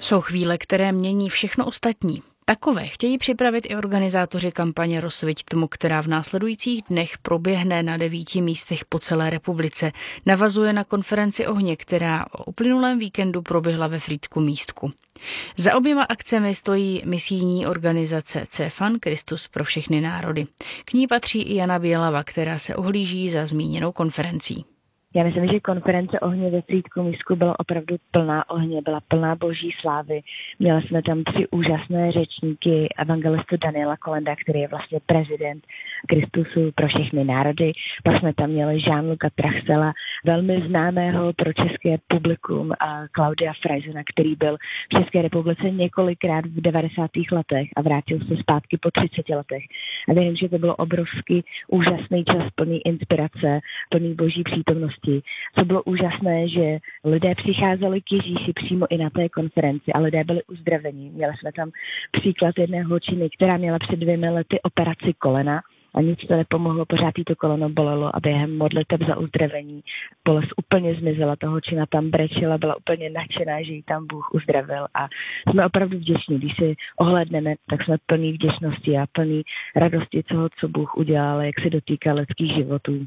Jsou chvíle, které mění všechno ostatní. Takové chtějí připravit i organizátoři kampaně Rozsviť tmu, která v následujících dnech proběhne na 9 místech po celé republice. Navazuje na konferenci Ohně, která o uplynulém víkendu proběhla ve Frýdku Místku. Za oběma akcemi stojí misijní organizace CEFAN, Kristus pro všechny národy. K ní patří i Jana Bělava, která se ohlíží za zmíněnou konferencí. Já myslím, že konference Ohně ve Frýdku Místku byla opravdu plná ohně, byla plná boží slávy. Měli jsme tam 3 úžasné řečníky, evangelistu Daniela Kolenda, který je vlastně prezident Kristusu pro všechny národy. Pak jsme tam měli Jean-Luca Trachsela, velmi známého pro české publikum, a Claudia Freisena, který byl v České republice několikrát v 90. letech a vrátil se zpátky po 30 letech. A věřím, že to bylo obrovský úžasný čas, plný inspirace, plný boží přítomnosti. Co bylo úžasné, že lidé přicházeli k Ježíši přímo i na té konferenci a lidé byli uzdraveni. Měli jsme tam příklad jedné holčiny, která měla před 2 lety operaci kolena a nic to nepomohlo, pořád jí to koleno bolelo a během modliteb za uzdravení bolest úplně zmizela. Ta holčina tam brečela, byla úplně nadšená, že ji tam Bůh uzdravil a jsme opravdu vděční. Když si ohlédneme, tak jsme plní vděčnosti a plní radosti toho, co Bůh udělal, jak se dotýká lidských životů.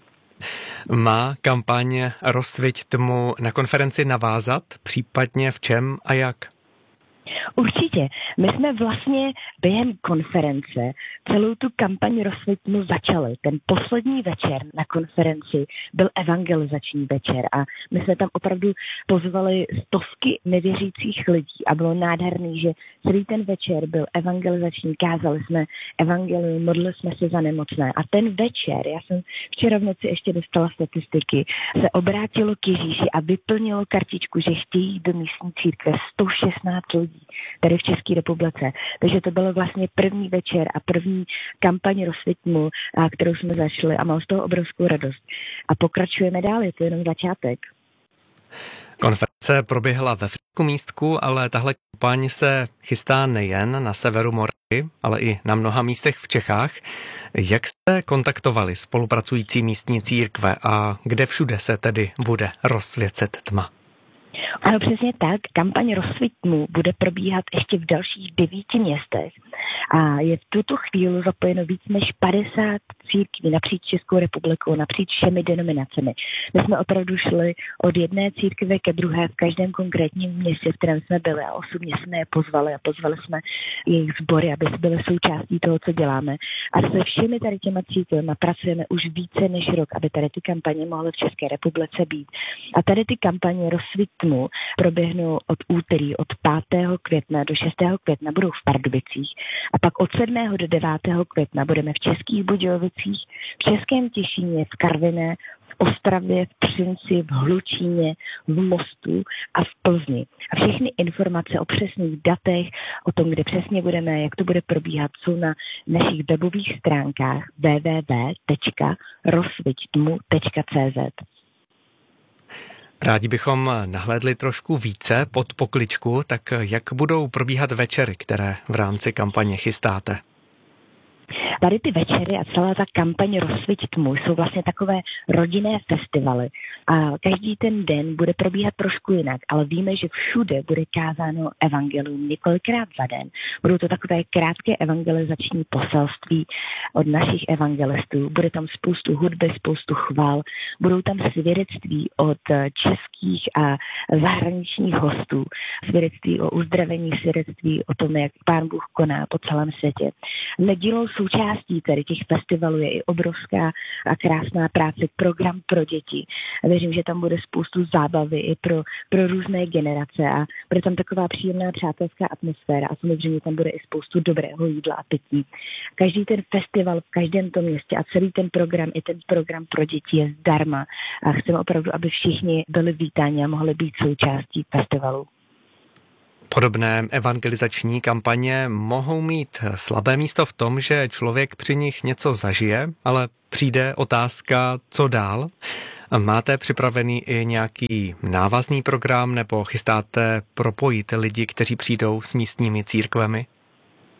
Má kampaň Rozsviť tmu na konferenci navázat, případně v čem a jak? Určitě. My jsme vlastně během konference celou tu kampaň Rozsviť tmu začali. Ten poslední večer na konferenci byl evangelizační večer a my jsme tam opravdu pozvali stovky nevěřících lidí a bylo nádherný, že celý ten večer byl evangelizační, kázali jsme evangelium, modlili jsme se za nemocné a ten večer, já jsem včera v noci ještě dostala statistiky, se obrátilo k Ježíši a vyplnilo kartičku, že chtějí do místní církve 116 lidí tady v České republice. Takže to bylo vlastně první večer a první kampaň Rozsviť tmu, kterou jsme začali a mám z toho obrovskou radost. A pokračujeme dál, je to jenom začátek. Konference proběhla ve Frýdku Místku, ale tahle kampaň se chystá nejen na severu Moravy, ale i na mnoha místech v Čechách. Jak jste kontaktovali spolupracující místní církve a kde všude se tedy bude rozsvěcet tma? Ano, přesně tak. Kampaň Rozsviť tmu bude probíhat ještě v dalších 9 městech a je v tuto chvíli zapojeno víc než 50 církví napříč Českou republikou, napříč všemi denominacemi. My jsme opravdu šli od jedné církve ke druhé v každém konkrétním městě, v kterém jsme byli a osobně jsme je pozvali a pozvali jsme jejich sbory, aby byly součástí toho, co děláme. A se všemi tady těma církvemi pracujeme už více než rok, aby tady ty kampaně mohly v České republice být. A tady ty kampaně Rozsviť tmu proběhnou od úterý, od 5. května do 6. května budou v Pardubicích a pak od 7. do 9. května budeme v Českých Budějovicích, v Českém Těšíně, v Karviné, v Ostravě, v Třinci, v Hlučíně, v Mostu a v Plzni. A všechny informace o přesných datech, o tom, kde přesně budeme, jak to bude probíhat, jsou na našich webových stránkách www.rozsviťtmu.cz. Rádi bychom nahlédli trošku více pod pokličku, tak jak budou probíhat večery, které v rámci kampaně chystáte? Tady ty večery a celá ta kampaň Rozsviť tmu jsou vlastně takové rodinné festivaly a každý ten den bude probíhat trošku jinak, ale víme, že všude bude kázáno evangelium několikrát za den. Budou to takové krátké evangelizační poselství od našich evangelistů, bude tam spoustu hudby, spoustu chvál, budou tam svědectví od českých a zahraničních hostů, svědectví o uzdravení, svědectví o tom, jak Pán Bůh koná po celém světě. Nedílnou součástí tady těch festivalů je i obrovská a krásná práce, program pro děti. A věřím, že tam bude spoustu zábavy i pro různé generace a bude tam taková příjemná přátelská atmosféra a samozřejmě tam bude i spoustu dobrého jídla a pití. Každý ten festival v každém tom městě a celý ten program, i ten program pro děti je zdarma a chceme opravdu, aby všichni byli vítáni a mohli být součástí festivalu. Podobné evangelizační kampaně mohou mít slabé místo v tom, že člověk při nich něco zažije, ale přijde otázka, co dál. Máte připravený i nějaký návazný program nebo chystáte propojit lidi, kteří přijdou s místními církvemi?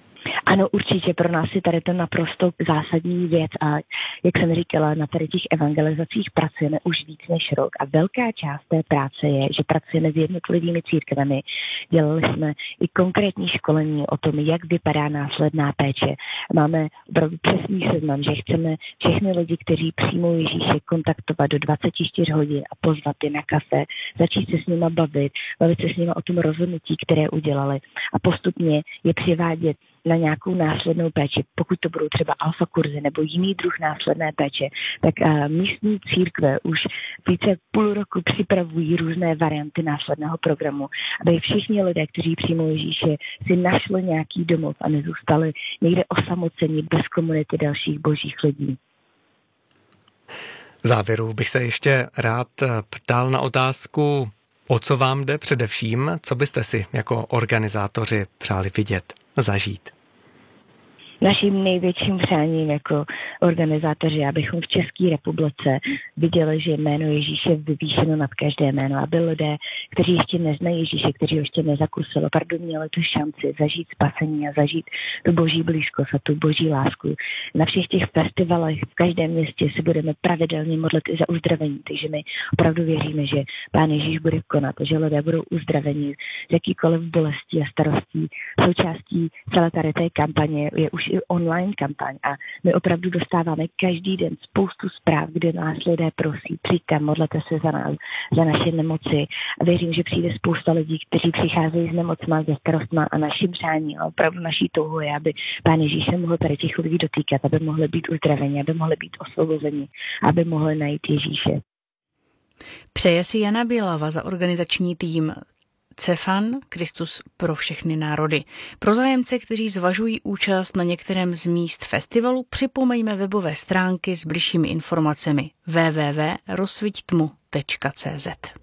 Ano, určitě pro nás je tady to naprosto zásadní věc a jak jsem říkala, na tady těch evangelizacích pracujeme už víc než rok a velká část té práce je, že pracujeme s jednotlivými církvemi. Dělali jsme i konkrétní školení o tom, jak vypadá následná péče. Máme opravdu přesný seznam, že chceme všechny lidi, kteří přijmou Ježíše, kontaktovat do 24 hodin a pozvat je na kafe, začít se s nima bavit se s nima o tom rozhodnutí, které udělali a postupně je přivádět na nějakou následnou péči. Pokud to budou třeba alfa kurzy nebo jiný druh následné péče, tak místní církve už více jak půl roku připravují různé varianty následného programu, aby všichni lidé, kteří přijmou Ježíše, si našli nějaký domov a nezůstali někde osamocení bez komunity dalších božích lidí. V závěru bych se ještě rád ptal na otázku, o co vám jde především, co byste si jako organizátoři přáli vidět, zažít? Naším největším přáním jako organizátoři, abychom v České republice viděli, že jméno Ježíše je vyvýšeno nad každé jméno, aby lidé, kteří ještě neznají Ježíše, kteří ho ještě nezakusili, opravdu měli tu šanci zažít spasení a zažít tu boží blízkost a tu boží lásku. Na všech těch festivalech v každém městě se budeme pravidelně modlit i za uzdravení, takže my opravdu věříme, že Pán Ježíš bude konat, že lidé budou uzdraveni z jakýkoliv bolesti a starostí. Součástí celé tady té kampaně je už i online kampaň a my opravdu dostáváme každý den spoustu zpráv, kde nás lidé prosí, přijďte, modlete se za nás, za naše nemoci a věřím, že přijde spousta lidí, kteří přicházejí s nemocma, ze starostma a naším přání a opravdu naší touhou je, aby Pán Ježíš se mohl tady těch lidí dotýkat, aby mohli být uzdraveni, aby mohli být osvobozeni, aby mohli najít Ježíše. Přeje si Jana Bělava za organizační tým CEFAN, Kristus pro všechny národy. Pro zájemce, kteří zvažují účast na některém z míst festivalu, připomeňme webové stránky s bližšími informacemi www.rozsviťtmu.cz.